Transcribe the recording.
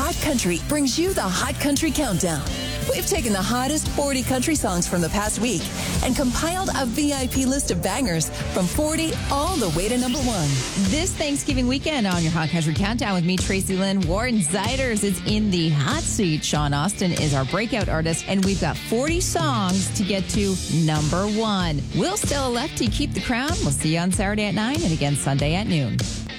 Hot Country brings you the Hot Country Countdown. We've taken the hottest 40 country songs from the past week and compiled a VIP list of bangers from 40 all the way to number 1. This Thanksgiving weekend on your Hot Country Countdown with me, Tracy Lynn, Warren Ziders is in the hot seat. Sean Austin is our breakout artist, and we've got 40 songs to get to number 1. Will Stella Lefty keep the crown? We'll see you on Saturday at 9 and again Sunday at noon.